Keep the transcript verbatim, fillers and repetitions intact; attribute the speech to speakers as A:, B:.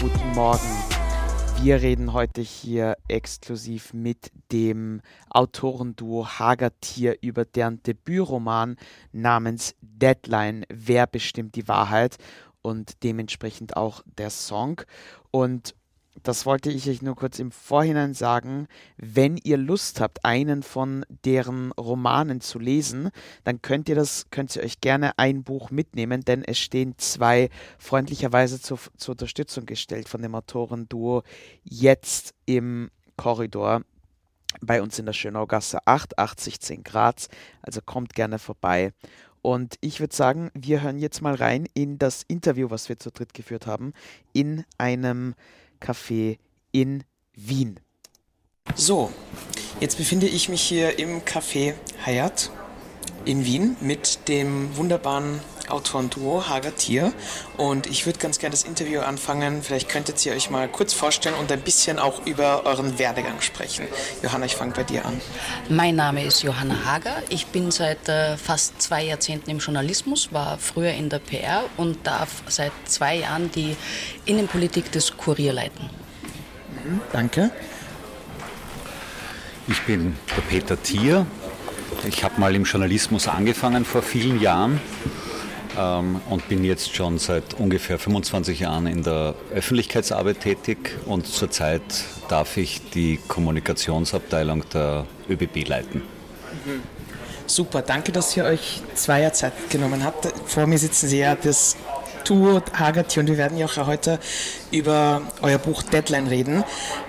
A: guten Morgen. Wir reden heute hier exklusiv mit dem Autorenduo Hagertier über deren Debütroman namens Deadline, Wer bestimmt die Wahrheit, und dementsprechend auch der Song. Und das wollte ich euch nur kurz im Vorhinein sagen: Wenn ihr Lust habt, einen von deren Romanen zu lesen, dann könnt ihr das, könnt ihr euch gerne ein Buch mitnehmen, denn es stehen zwei freundlicherweise zur, zur Unterstützung gestellt von dem Autorenduo jetzt im Korridor bei uns in der Schönaugasse acht, achtzig zehn Graz. Also kommt gerne vorbei. Und ich würde sagen, wir hören jetzt mal rein in das Interview, was wir zu dritt geführt haben, in einem Café in Wien. So, jetzt befinde ich mich hier im Café Hayat in Wien mit dem wunderbaren Autorenduo Hagertier, und ich würde ganz gerne das Interview anfangen. Vielleicht könntet ihr euch mal kurz vorstellen und ein bisschen auch über euren Werdegang sprechen. Johanna, ich fange bei dir an.
B: Mein Name ist Johanna Hager. Ich bin seit äh, fast zwei Jahrzehnten im Journalismus, war früher in der P R und darf seit zwei Jahren die Innenpolitik des Kurier leiten.
A: Mhm, danke.
C: Ich bin der Peter Thier. Ich habe mal im Journalismus angefangen vor vielen Jahren ähm, und bin jetzt schon seit ungefähr fünfundzwanzig Jahren in der Öffentlichkeitsarbeit tätig, und zurzeit darf ich die Kommunikationsabteilung der ÖBB leiten.
A: Mhm. Super, danke, dass ihr euch zwei Jahre Zeit genommen habt. Vor mir sitzen Sie ja das Duo Hagertier, und wir werden ja auch heute über euer Buch Deadline reden.